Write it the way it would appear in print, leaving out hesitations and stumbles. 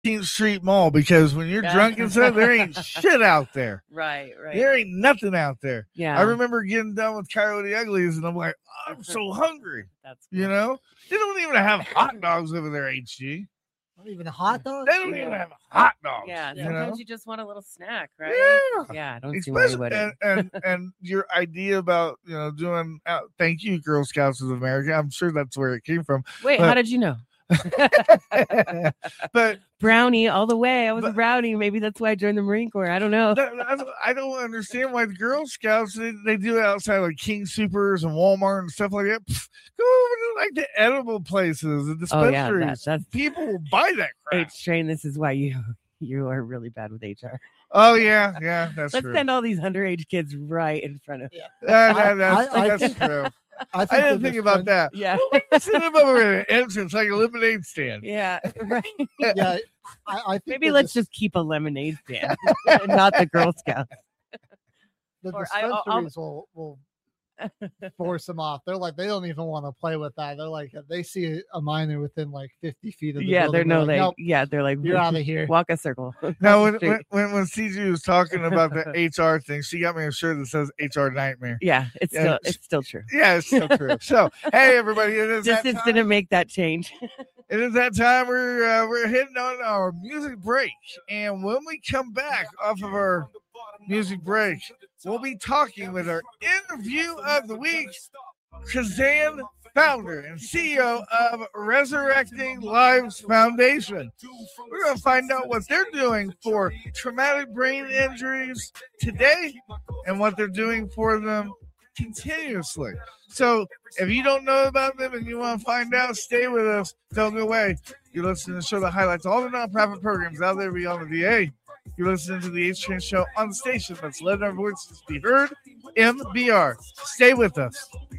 15th Street Mall, because when you're drunk and stuff, there ain't shit out there. Right. There ain't nothing out there. Yeah. I remember getting done with Coyote Uglies, and I'm like, oh, I'm so hungry. That's cool. You know? They don't even have hot dogs over there, HG. Not even a hot dog? They don't even have hot dogs. Yeah, sometimes you just want a little snack, right? Yeah. I don't see why you wouldn't. And your idea about, doing thank you, Girl Scouts of America, I'm sure that's where it came from. Wait, how did you know? But brownie all the way. I was a brownie. Maybe that's why I joined the Marine Corps. I don't know. I don't understand why the Girl Scouts they do it outside like King Supers and Walmart and stuff like that. Go over to like the edible places and dispensaries. That's people will buy that crap. H-Train, this is why you are really bad with HR. Oh yeah, that's Let's true. send all these underage kids right in front of you. That's true. I didn't think about that. Yeah. Send them over at an entrance like a lemonade stand. Yeah, right. Yeah, I think maybe let's just keep a lemonade stand, not the Girl Scouts. The dispensaries will force them off. They're like, they don't even want to play with that. They're like, if they see a minor within like 50 feet of the building, nope, they're like, you're out of here. Walk a circle. Now, when CG was talking about the HR thing, she got me a shirt that says HR Nightmare. Yeah, it's still true. Yeah, it's still true. So, hey, everybody, it is just didn't make that change. It is that time. We're hitting on our music break, and when we come back off of our music break, we'll be talking with our interview of the week, Kazan, founder and CEO of Resurrecting Lives Foundation. We're going to find out what they're doing for traumatic brain injuries today and what they're doing for them continuously. So if you don't know about them and you want to find out, stay with us. Don't go away. You're listening to the show that highlights all the nonprofit programs out there beyond the VA. You're listening to the H-Train Show on the station that's letting our voices be heard, MBR. Stay with us.